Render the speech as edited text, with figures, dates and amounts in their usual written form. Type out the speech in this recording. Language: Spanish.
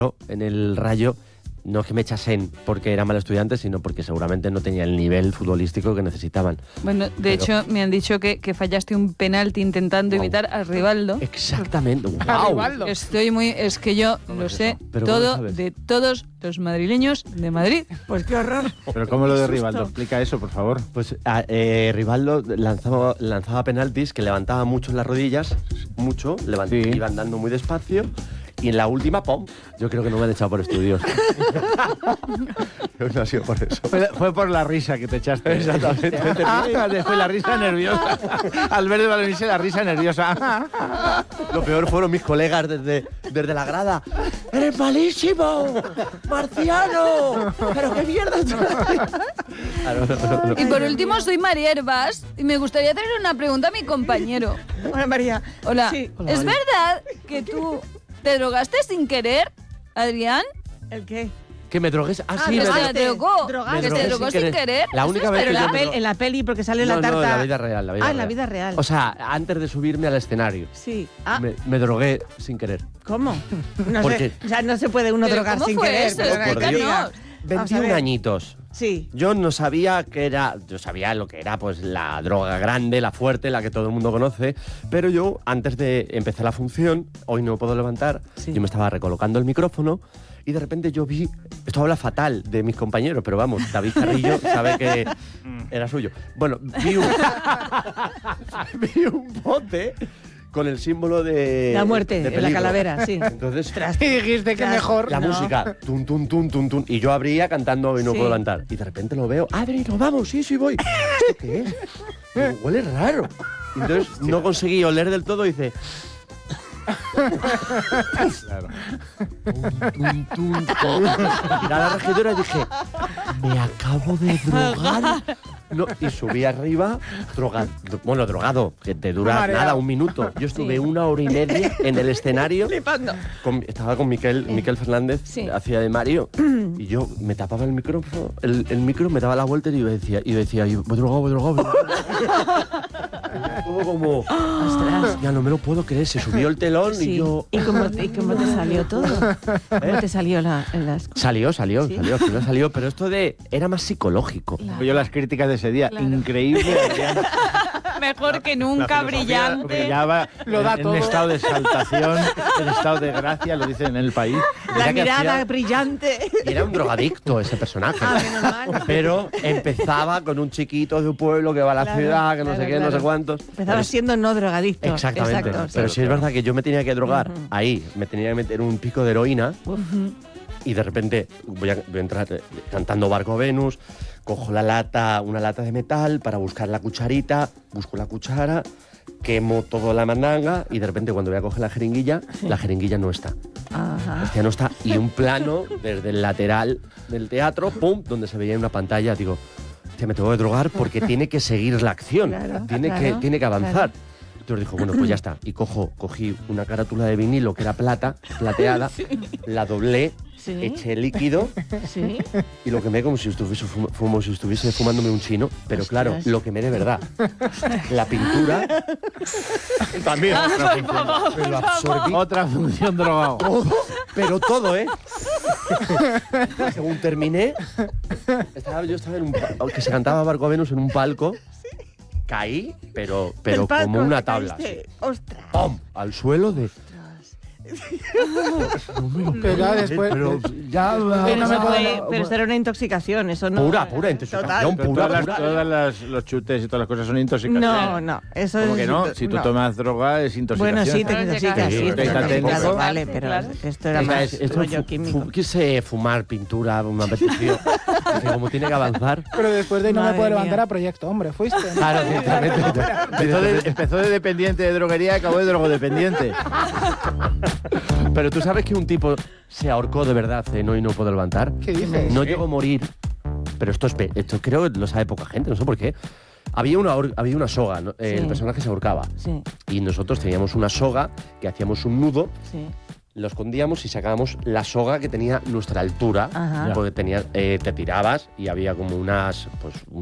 en el Rayo, no es que me echasen porque era mal estudiante, sino porque seguramente no tenía el nivel futbolístico que necesitaban. Bueno, de hecho, me han dicho que fallaste un penalti intentando imitar a Rivaldo. Exactamente. A ¡Wow! Rivaldo. Estoy muy... Es que yo lo es sé eso? ¿Pero cómo lo todo sabes? de todos los madrileños de Madrid. Pues qué horror. Pero ¿cómo lo de Qué Rivaldo? susto. Explica eso, por favor. Pues Rivaldo lanzaba penaltis que levantaba mucho las rodillas, mucho, Sí. iban dando muy despacio. Y en la última, ¡pum! Yo creo que no me han echado por estudios. No ha sido por eso. Fue por la risa que te echaste. Exactamente. Después la risa nerviosa. Al ver de Balonise la risa nerviosa. Lo peor fueron mis colegas desde la grada. ¡Eres malísimo! ¡Marciano! ¿Pero qué mierda estás Y por último, soy María Herbás y me gustaría hacerle una pregunta a mi compañero. Hola, María. Hola. Sí. ¿Es verdad que tú te drogaste sin querer, Adrián? ¿El qué? Que me drogues. Ah, sí, que me se drogó. Drogaste. Que drogué se drogó sin querer. La única ¿Eso es vez que Pero yo la me en la peli, porque sale no, la tarta. no, en la vida real. En la vida real. O sea, antes de subirme al escenario, Sí. me drogué sin querer. ¿Cómo? No ¿Por sé. qué? O sea, no se puede uno ¿Pero drogar cómo sin fue querer. eso? Perdona que Por te Dios. diga. Vamos a 21 ver. añitos. Sí. Yo no sabía que era... Yo sabía lo que era, pues, la droga grande, la fuerte, la que todo el mundo conoce. Pero yo, antes de empezar la función, hoy no puedo levantar, Sí. yo me estaba recolocando el micrófono y de repente yo vi... Esto habla fatal de mis compañeros, pero vamos, David Carrillo sabe que era suyo. Bueno, vi un bote con el símbolo de... La muerte, de la peligro. calavera, sí. Entonces... Y dijiste que mejor. La No. música, tun, tun, tun, tun, tun. Y yo abría cantando y no Sí. puedo levantar. Y de repente lo veo, Adri, nos vamos, sí, voy. ¿Esto qué es? Digo, huele raro. Y entonces no conseguí oler del todo y hice... Claro. Tun, tun, tun. Miré a la regidora y dije, me acabo de drogar. No, y subí arriba, drogado, que te dura Mareado. nada, un minuto. Yo estuve 1 hora y media en el escenario. Flipando. Estaba con Miquel Fernández, Sí. hacía de Mario, y yo me tapaba el micrófono, el micro, me daba la vuelta y yo decía, voy drogado. Todo como, Ostras. ya no me lo puedo creer, se subió el telón Sí. y yo... ¿Y cómo te salió todo? ¿Cómo te salió las Salió, ¿Sí? al final salió, pero esto era más psicológico. Yo las críticas de ese día, Claro. increíble. Adrián. Mejor que La nunca, filosofía brillante. brillaba Lo da en todo. estado de exaltación, en estado de gracia, lo dicen en el país. La Era que mirada hacía- brillante. Y era un drogadicto ese personaje. Ah, menos mal. Pero empezaba con un chiquito de un pueblo que va a la Claro, ciudad, que no sé claro, qué, no claro. sé cuántos. Empezaba Pero- siendo no drogadicto. Exactamente. Exacto, Pero sí. sí es verdad que yo me tenía que drogar ahí, me tenía que meter un pico de heroína y de repente voy a entrar cantando Barco Venus, cojo una lata de metal para buscar la cucharita, busco la cuchara, quemo toda la mandanga y de repente cuando voy a coger la jeringuilla no está. Ajá. Hostia, no está. Y un plano desde el lateral del teatro, pum, donde se veía en una pantalla, digo, hostia, me tengo que drogar porque tiene que seguir la acción, Claro, tiene que avanzar. claro. Entonces dijo, bueno, pues ya está. Y cogí una carátula de vinilo que era plateada, la doblé, Sí. eché líquido Sí. y lo quemé como si estuviese fumándome un chino. Pero claro, Ostras. lo quemé de verdad. La pintura también. Pero absorbí Otra función drogado. todo, pero todo, ¿eh? Según terminé, yo estaba en un que se cantaba Barco Venus en un palco. Caí, pero Del palco como una te tabla. caíste. Así. Ostras. ¡Pum! Al suelo de... Pero ya después- Pero ya... Pero, me puedo- pero esto era una intoxicación, eso no. Pura intoxicación, Total. pura. Los chutes y todas las cosas son intoxicaciones. No, eso ¿Cómo es. que no? Si tú tomas droga es intoxicación. Bueno, sí, te Claro, intoxicas, sí, sí, está está técnico. intoxicado, vale, Sí, pero claro. esto era más rollo químico. Quise fumar pintura, me apeteció. Dije, como tiene que avanzar. Pero después de No Madre me puedo mía. levantar a Proyecto Hombre, fuiste. ¿no? Claro, directamente. Empezó de dependiente de droguería y acabó de drogodependiente. Pero tú sabes que un tipo se ahorcó de verdad en Hoy no puedo levantar. ¿Qué dices? No llegó a morir, pero esto creo que lo sabe poca gente, no sé por qué. Había una soga, ¿no? Sí. El personaje se ahorcaba. Sí, Y nosotros teníamos una soga que hacíamos un nudo, sí. lo escondíamos y sacábamos la soga que tenía nuestra altura. Ajá. Porque te tirabas y había como